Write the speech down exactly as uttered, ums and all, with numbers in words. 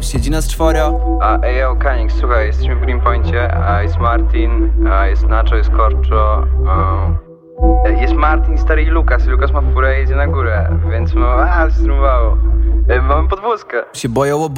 siedzi nas czworo. A ej, o Kanik, słuchaj, jesteśmy w Greenpoincie, a jest Martin, a jest Nacho, jest Korczo, a jest Martin, stary i Lukas. I Lukas ma furę i jedzie na górę, więc no, a, się zrąbało. Mamy podwózkę. Się boją